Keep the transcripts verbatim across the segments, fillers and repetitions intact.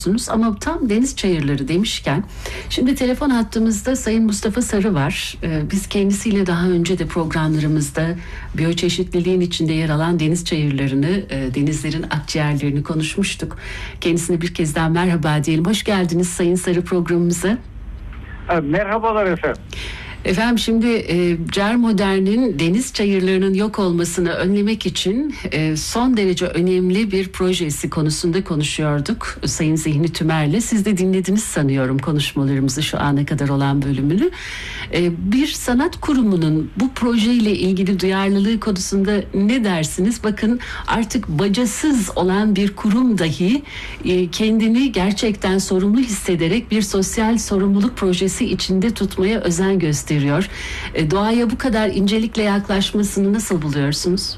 Ama tam deniz çayırları demişken, şimdi telefon hattımızda Sayın Mustafa Sarı var. Ee, biz kendisiyle daha önce de programlarımızda biyoçeşitliliğin içinde yer alan deniz çayırlarını, e, denizlerin akciğerlerini konuşmuştuk. Kendisine bir kez daha merhaba diyelim. Hoş geldiniz Sayın Sarı programımıza. Merhabalar efendim. Efendim şimdi e, Cermodern'in deniz çayırlarının yok olmasını önlemek için e, son derece önemli bir projesi konusunda konuşuyorduk Sayın Zihni Tümer'le. Siz de dinlediniz sanıyorum konuşmalarımızı, şu ana kadar olan bölümünü. E, bir sanat kurumunun bu projeyle ilgili duyarlılığı konusunda ne dersiniz? Bakın, artık bacasız olan bir kurum dahi e, kendini gerçekten sorumlu hissederek bir sosyal sorumluluk projesi içinde tutmaya özen gösteriyor. E, doğaya bu kadar incelikle yaklaşmasını nasıl buluyorsunuz?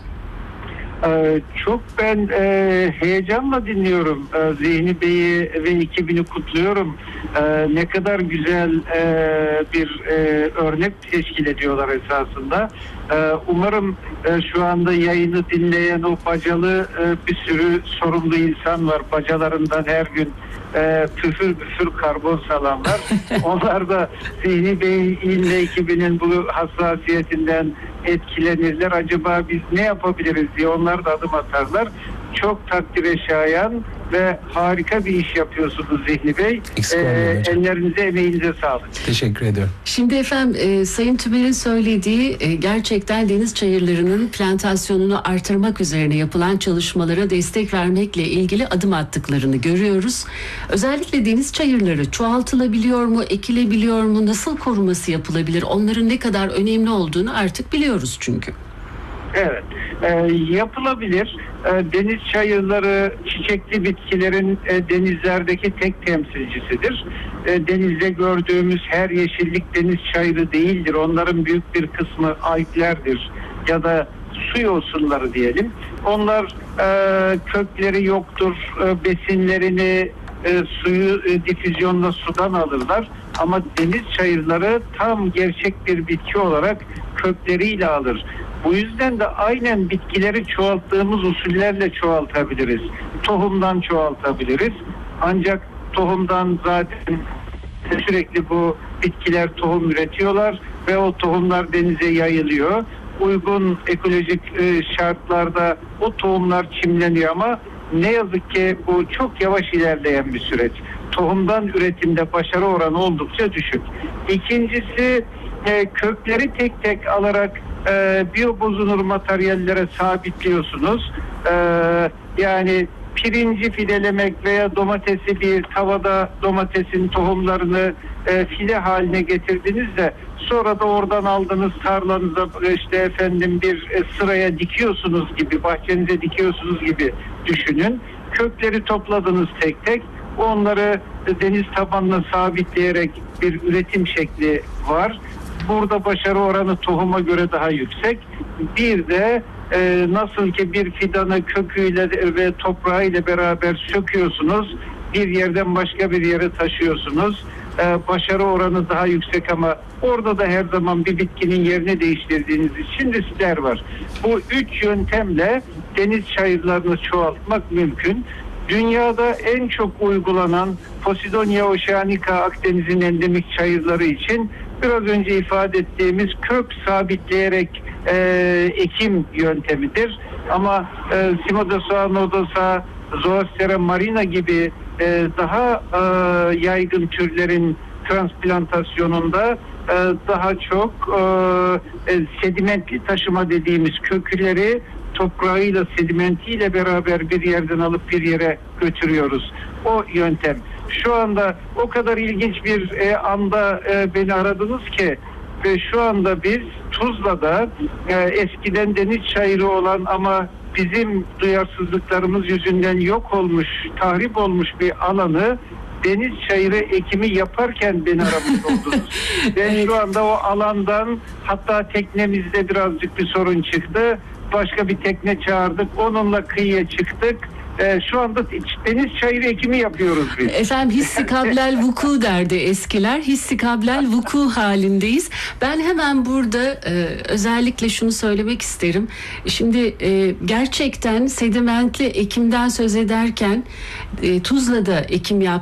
Ee, çok ben e, heyecanla dinliyorum. Ee, Zihni Bey'i ve ekibini kutluyorum. Ee, ne kadar güzel e, bir e, örnek teşkil ediyorlar esasında. Ee, umarım e, şu anda yayını dinleyen o bacalı e, bir sürü sorumlu insan var. Bacalarından her gün e, püfür püfür karbon salanlar. Onlar da Zihni Bey'in ve ekibinin bu hassasiyetinden etkilenirler. Acaba biz ne yapabiliriz diye onlar da adım atarlar. Çok takdire şayan ve harika bir iş yapıyorsunuz Zihni Bey. Ee, ellerinize, emeğinize sağlık. Teşekkür ediyorum. Şimdi efendim e, Sayın Tümer'in söylediği e, gerçekten deniz çayırlarının plantasyonunu artırmak üzerine yapılan çalışmalara destek vermekle ilgili adım attıklarını görüyoruz. Özellikle deniz çayırları çoğaltılabiliyor mu, ekilebiliyor mu, nasıl koruması yapılabilir? Onların ne kadar önemli olduğunu artık biliyoruz çünkü. Evet, e, yapılabilir. E, deniz çayırları çiçekli bitkilerin e, denizlerdeki tek temsilcisidir. E, denizde gördüğümüz her yeşillik deniz çayırı değildir. Onların büyük bir kısmı alglerdir ya da su yosunları diyelim. Onlar e, kökleri yoktur, e, besinlerini e, suyu e, difüzyonla sudan alırlar. Ama deniz çayırları tam gerçek bir bitki olarak kökleriyle alır. Bu yüzden de aynen bitkileri çoğalttığımız usullerle çoğaltabiliriz. Tohumdan çoğaltabiliriz. Ancak tohumdan zaten sürekli bu bitkiler tohum üretiyorlar ve o tohumlar denize yayılıyor. Uygun ekolojik şartlarda o tohumlar çimleniyor ama ne yazık ki bu çok yavaş ilerleyen bir süreç. Tohumdan üretimde başarı oranı oldukça düşük. İkincisi, kökleri tek tek alarak e, biyobozunur materyallere sabitliyorsunuz. E, yani pirinci fidelemek veya domatesi bir tavada domatesin tohumlarını e, file haline getirdiniz de sonra da oradan aldığınız tarlanıza işte efendim bir e, sıraya dikiyorsunuz gibi, bahçenize dikiyorsunuz gibi düşünün. Kökleri topladınız tek tek. Onları deniz tabanına sabitleyerek bir üretim şekli var. Burada başarı oranı tohuma göre daha yüksek. Bir de e, nasıl ki bir fidanı köküyle ve toprağıyla beraber söküyorsunuz, bir yerden başka bir yere taşıyorsunuz. E, başarı oranı daha yüksek ama orada da her zaman bir bitkinin yerini değiştirdiğiniz için riskler var. Bu üç yöntemle deniz çayırlarını çoğaltmak mümkün. Dünyada en çok uygulanan Posidonia oceanica Akdeniz'in endemik çayırları için biraz önce ifade ettiğimiz kök sabitleyerek e, ekim yöntemidir. Ama e, Cimodosa, Nodosa, Zoastera marina gibi e, daha e, yaygın türlerin transplantasyonunda e, daha çok e, e, sedimentli taşıma dediğimiz kökleri toprağıyla, sedimentiyle beraber bir yerden alıp bir yere götürüyoruz. O yöntem. Şu anda o kadar ilginç bir e, anda e, beni aradınız ki ve şu anda biz Tuzla'da e, eskiden deniz çayırı olan ama bizim duyarsızlıklarımız yüzünden yok olmuş, tahrip olmuş bir alanı deniz çayırı ekimi yaparken beni aramış oldunuz. Ve şu anda o alandan, hatta teknemizde birazcık bir sorun çıktı. Başka bir tekne çağırdık. Onunla kıyıya çıktık. E, şu anda deniz çayırı ekimi yapıyoruz biz. Efendim hissi kablel vuku derdi eskiler. Hissi kablel vuku halindeyiz. Ben hemen burada e, özellikle şunu söylemek isterim. Şimdi e, gerçekten sedimentli ekimden söz ederken e, Tuzla'da ekim yap